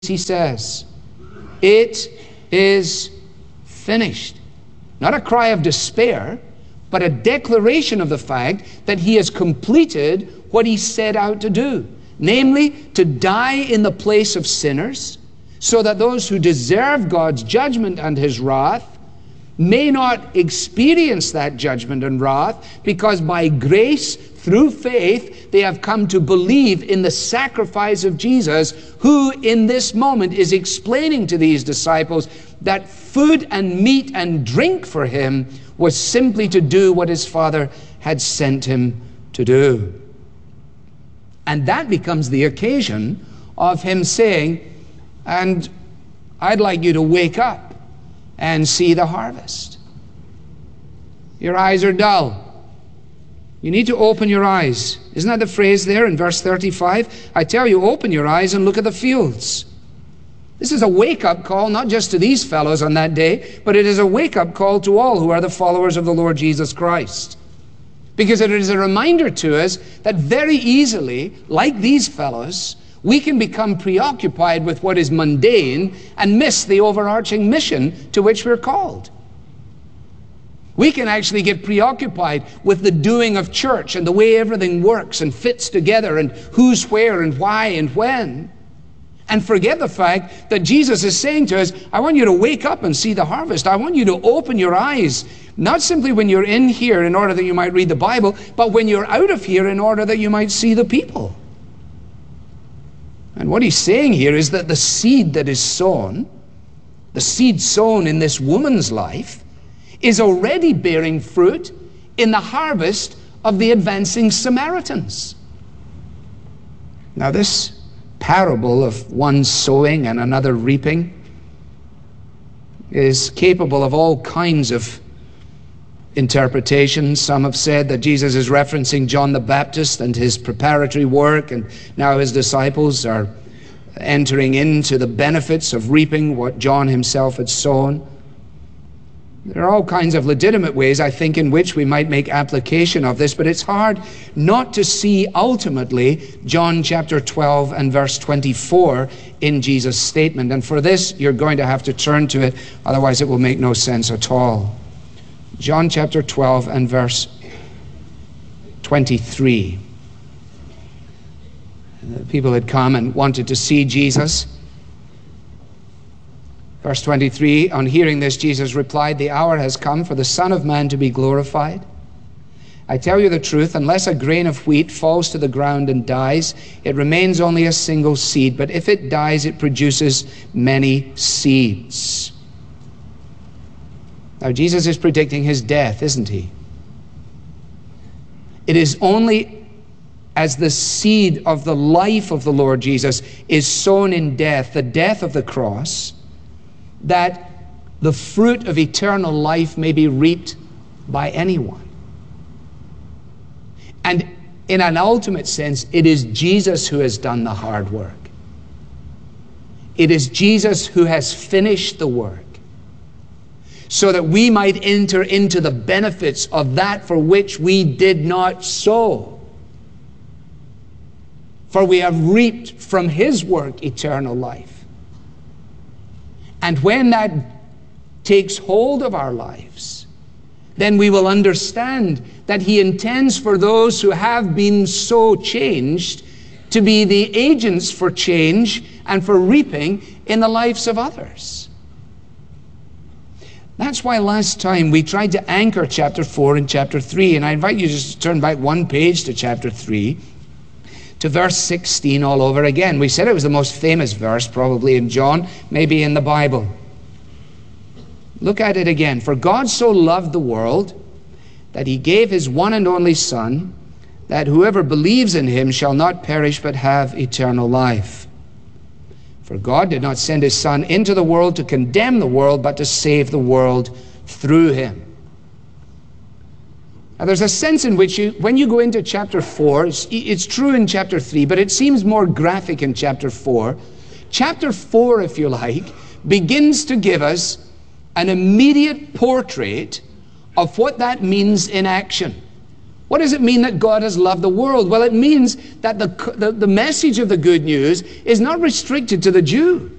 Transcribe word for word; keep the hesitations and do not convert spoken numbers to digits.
he says, "It is finished." Not a cry of despair, but a declaration of the fact that he has completed what he set out to do, namely to die in the place of sinners, so that those who deserve God's judgment and his wrath may not experience that judgment and wrath, because by grace, through faith, they have come to believe in the sacrifice of Jesus, who in this moment is explaining to these disciples that food and meat and drink for him was simply to do what his Father had sent him to do. And that becomes the occasion of him saying, "And I'd like you to wake up and see the harvest. Your eyes are dull. You need to open your eyes." Isn't that the phrase there in verse thirty-five? "I tell you, open your eyes and look at the fields." This is a wake-up call, not just to these fellows on that day, but it is a wake-up call to all who are the followers of the Lord Jesus Christ. Because it is a reminder to us that very easily, like these fellows, we can become preoccupied with what is mundane and miss the overarching mission to which we're called. We can actually get preoccupied with the doing of church and the way everything works and fits together and who's where and why and when, and forget the fact that Jesus is saying to us, "I want you to wake up and see the harvest. I want you to open your eyes, not simply when you're in here in order that you might read the Bible, but when you're out of here in order that you might see the people." And what he's saying here is that the seed that is sown, the seed sown in this woman's life, is already bearing fruit in the harvest of the advancing Samaritans. Now, this parable of one sowing and another reaping is capable of all kinds of interpretations. Some have said that Jesus is referencing John the Baptist and his preparatory work, and now his disciples are entering into the benefits of reaping what John himself had sown. There are all kinds of legitimate ways, I think, in which we might make application of this, but it's hard not to see ultimately John chapter twelve and verse twenty-four in Jesus' statement. And for this, you're going to have to turn to it, otherwise it will make no sense at all. John chapter twelve and verse twenty-three. The people had come and wanted to see Jesus. Verse twenty-three, on hearing this, Jesus replied, "The hour has come for the Son of Man to be glorified. I tell you the truth, unless a grain of wheat falls to the ground and dies, it remains only a single seed. But if it dies, it produces many seeds." Now, Jesus is predicting his death, isn't he? It is only as the seed of the life of the Lord Jesus is sown in death, the death of the cross, that the fruit of eternal life may be reaped by anyone. And in an ultimate sense, it is Jesus who has done the hard work. It is Jesus who has finished the work, so that we might enter into the benefits of that for which we did not sow. For we have reaped from his work eternal life. And when that takes hold of our lives, then we will understand that he intends for those who have been so changed to be the agents for change and for reaping in the lives of others. That's why last time we tried to anchor chapter four and chapter three, and I invite you just to turn back one page to chapter three, to verse sixteen all over again. We said it was the most famous verse probably in John, maybe in the Bible. Look at it again. "For God so loved the world that he gave his one and only Son, that whoever believes in him shall not perish but have eternal life. For God did not send his Son into the world to condemn the world, but to save the world through him." Now, there's a sense in which you, when you go into chapter four, it's, it's true in chapter three, but it seems more graphic in chapter four. Chapter four, if you like, begins to give us an immediate portrait of what that means in action. What does it mean that God has loved the world? Well, it means that the, the, the message of the good news is not restricted to the Jew.